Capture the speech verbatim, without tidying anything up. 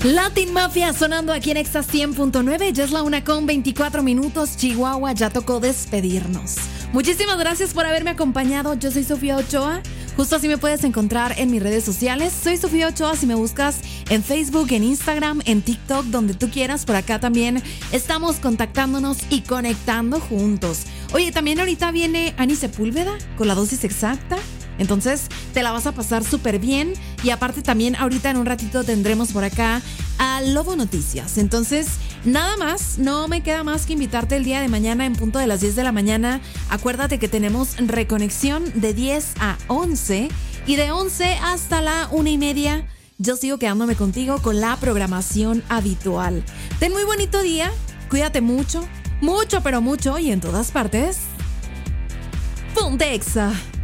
Latin Mafia sonando aquí en Exa cien punto nueve. Ya es la una con veinticuatro minutos. Chihuahua, ya tocó despedirnos. Muchísimas gracias por haberme acompañado. Yo soy Sofía Ochoa. Justo así me puedes encontrar en mis redes sociales. Soy Sofía Ochoa si me buscas en Facebook, en Instagram, en TikTok, donde tú quieras. Por acá también estamos contactándonos y conectando juntos. Oye, también ahorita viene Ani Sepúlveda con la dosis exacta. Entonces te la vas a pasar súper bien. Y aparte también ahorita en un ratito tendremos por acá a Lobo Noticias. Entonces nada más, no me queda más que invitarte el día de mañana en punto de las diez de la mañana. Acuérdate que tenemos reconexión de diez a once y de once hasta la una y media. Yo sigo quedándome contigo con la programación habitual. Ten muy bonito día, cuídate mucho, mucho pero mucho y en todas partes. Ponte Exa.